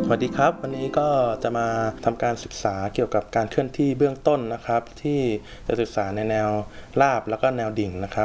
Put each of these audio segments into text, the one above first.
วัสดีครับวันนี้ก็จะมาทำการศึกษาเกี่ยวกับการเคลื่อนที่เบื้องต้นนะครับที่จะศึกษาในแนวราบแล้วก็แนวดิ่งนะครับ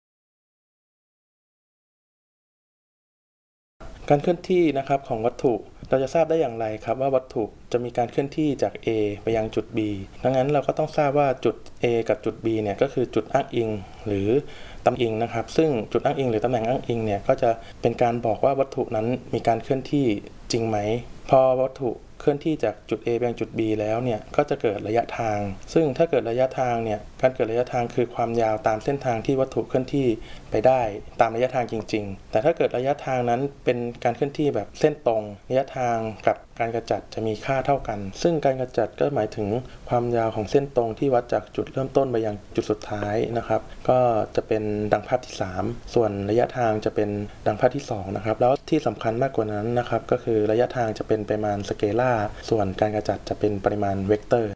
การเคลื่อนที่นะครับของวัตถุเราจะทราบได้อย่างไรครับว่าวัตถุจะมีการเคลื่อนที่จาก A ไปยังจุด B ดังนั้นเราก็ต้องทราบว่าจุด A กับจุด B เนี่ยก็คือจุดอ้างอิงหรือตำแหน่งอิงนะครับซึ่งจุดอ้างอิงหรือตำแหน่งอ้างอิงเนี่ยก็จะเป็นการบอกว่าวัตถุนั้นมีการเคลื่อนที่จริงไหมพอวัตถุเคลื่อนที่จากจุด A ไปยังจุด B แล้วเนี่ยก็จะเกิดระยะทางซึ่งถ้าเกิดระยะทางเนี่ยการเกิดระยะทางคือความยาวตามเส้นทางที่วัตถุเคลื่อนที่ไปได้ตามระยะทางจริงๆแต่ถ้าเกิดระยะทางนั้นเป็นการเคลื่อนที่แบบเส้นตรงระยะทางกับการกระจัดจะมีค่าเท่ากันซึ่งการกระจัดก็หมายถึงความยาวของเส้นตรงที่วัดจากจุดเริ่มต้นไปยังจุดสุดท้ายนะครับก็จะเป็นดังภาพที่3ส่วนระยะทางจะเป็นดังภาพที่2นะครับแล้วที่สำคัญมากกว่านั้นนะครับก็คือระยะทางจะเป็นปริมาณสเกลาร์ส่วนการกระจัดจะเป็นปริมาณเวกเตอร์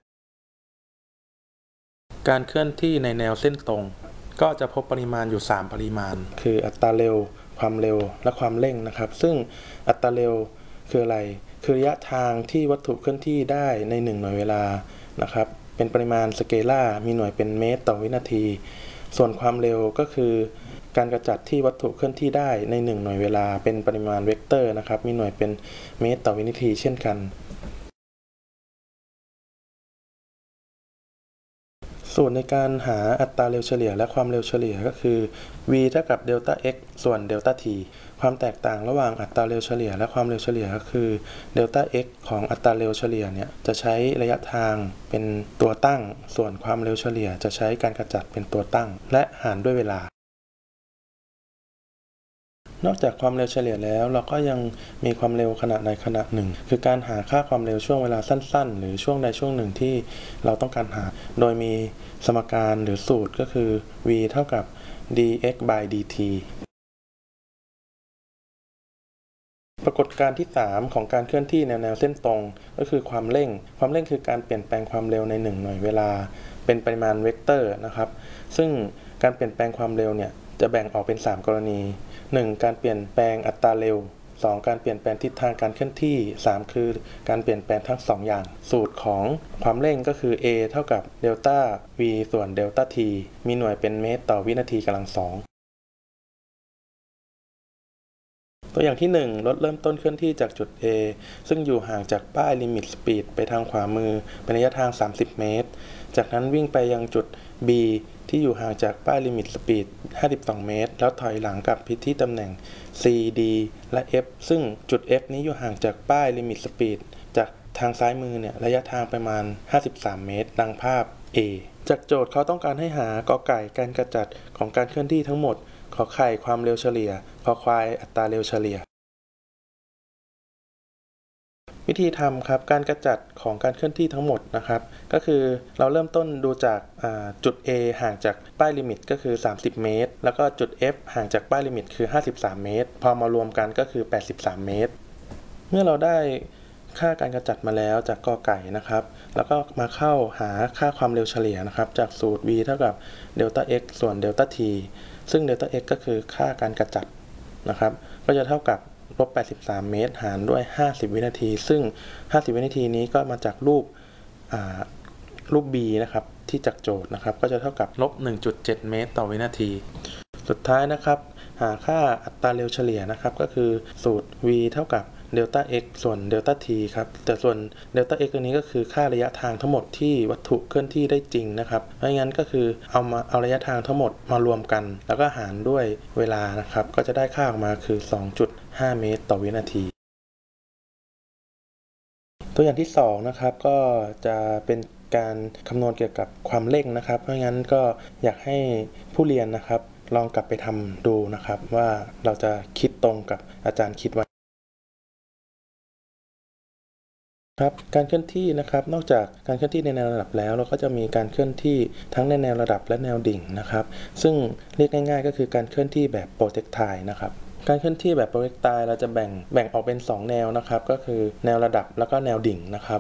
การเคลื่อนที่ในแนวเส้นตรงก็จะพบปริมาณอยู่3ปริมาณคืออัตราเร็วความเร็วและความเร่งนะครับซึ่งอัตราเร็วคืออะไรคือระยะทางที่วัตถุเคลื่อนที่ได้ใน1หน่วยเวลานะครับเป็นปริมาณสเกลาร์มีหน่วยเป็นเมตรต่อวินาทีส่วนความเร็วก็คือการกระจัดที่วัตถุเคลื่อนที่ได้ใน1หน่วยเวลาเป็นปริมาณเวกเตอร์นะครับมีหน่วยเป็นเมตรต่อวินาทีเช่นกันสูตรในการหาอัตราเร็วเฉลี่ยและความเร็วเฉลี่ยก็คือ v เท่ากับเดลต้า x ส่วนเดลต้า t ความแตกต่างระหว่างอัตราเร็วเฉลี่ยและความเร็วเฉลี่ยก็คือเดลต้า x ของอัตราเร็วเฉลี่ยเนี่ยจะใช้ระยะทางเป็นตัวตั้งส่วนความเร็วเฉลี่ยจะใช้การกระจัดเป็นตัวตั้งและหารด้วยเวลานอกจากความเร็วเฉลี่ยแล้วเราก็ยังมีความเร็วขณะใดขณะหนึ่งคือการหาค่าความเร็วช่วงเวลาสั้นๆหรือช่วงใดช่วงหนึ่งที่เราต้องการหาโดยมีสมการหรือสูตรก็คือ v เท่ากับ dx by dt ปรากฏการณ์ที่3ของการเคลื่อนที่ในแนวเส้นตรงก็คือความเร่งคือการเปลี่ยนแปลงความเร็วใน1หน่วยเวลาเป็นปริมาณเวกเตอร์นะครับซึ่งการเปลี่ยนแปลงความเร็วเนี่ยจะแบ่งออกเป็น3กรณี1การเปลี่ยนแปลงอัตราเร็ว2การเปลี่ยนแปลงทิศทางการเคลื่อนที่3คือการเปลี่ยนแปลงทั้ง2อย่างสูตรของความเร่งก็คือ a เท่ากับเดลต้า v ส่วนเดลต้า t มีหน่วยเป็นเมตรต่อวินาทีกำลัง2ตัวอย่างที่1รถเริ่มต้นเคลื่อนที่จากจุด A ซึ่งอยู่ห่างจากป้ายลิมิตสปีดไปทางขวามือเป็นระยะทาง30เมตรจากนั้นวิ่งไปยังจุด B ที่อยู่ห่างจากป้ายลิมิตสปีด52เมตรแล้วถอยหลังกลับไปที่ตำแหน่ง C D และ F ซึ่งจุด F นี้อยู่ห่างจากป้ายลิมิตสปีดจากทางซ้ายมือเนี่ยระยะทางประมาณ53เมตรดังภาพ A จากโจทย์เขาต้องการให้หากอไก่การกระจัดของการเคลื่อนที่ทั้งหมดขอไข่ความเร็วเฉลี่ยคอควายอัตราเร็วเฉลี่ยวิธีทำครับการกระจัดของการเคลื่อนที่ทั้งหมดนะครับก็คือเราเริ่มต้นดูจากจุด A ห่างจากป้ายลิมิตก็คือ30เมตรแล้วก็จุด F ห่างจากป้ายลิมิตคือ53เมตรพอมารวมกันก็คือ83เมตรเมื่อเราได้ค่าการกระจัดมาแล้วจากกอไก่นะครับแล้วก็มาเข้าหาค่าความเร็วเฉลี่ยนะครับจากสูตร v เท่ากับเดลต้า x ส่วนเดลต้า t ซึ่งเดลต้า x ก็คือค่าการกระจัดนะครับก็จะเท่ากับลบ83เมตรหารด้วย50วินาทีซึ่ง50วินาทีนี้ก็มาจากรูป B นะครับที่จากโจทย์นะครับก็จะเท่ากับลบ 1.7 เมตรต่อวินาทีสุดท้ายนะครับหาค่าอัตราเร็วเฉลี่ยนะครับก็คือสูตร v เท่ากับเดลต้า x ส่วนเดลต้า t ครับแต่ส่วนเดลต้า x ตัวนี้ก็คือค่าระยะทางทั้งหมดที่วัตถุเคลื่อนที่ได้จริงนะครับไม่งั้นก็คือเอาระยะทางทั้งหมดมารวมกันแล้วก็หารด้วยเวลานะครับก็จะได้ค่าออกมาคือ 2.5 เมตรต่อวินาทีตัวอย่างที่2นะครับก็จะเป็นการคำนวณเกี่ยวกับความเร่งนะครับเพราะงั้นก็อยากให้ผู้เรียนนะครับลองกลับไปทำดูนะครับว่าเราจะคิดตรงกับอาจารย์คิดไว้ครับการเคลื่อนที่นะครับนอกจากการเคลื่อนที่ในแนวระดับแล้วเราก็จะมีการเคลื่อนที่ทั้งในแนวระดับและแนวดิ่งนะครับซึ่งเรียกง่ายๆก็คือการเคลื่อนที่แบบโปรเจกไทล์นะครับการเคลื่อนที่แบบโปรเจกไทล์เราจะแบ่งออกเป็น2แนวนะครับก็คือแนวระดับแล้วก็แนวดิ่งนะครับ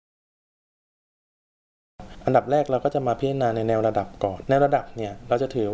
อันดับแรกเราก็จะมาพิจารณาในแนวระดับก่อนแนวระดับเนี่ยเราจะถือ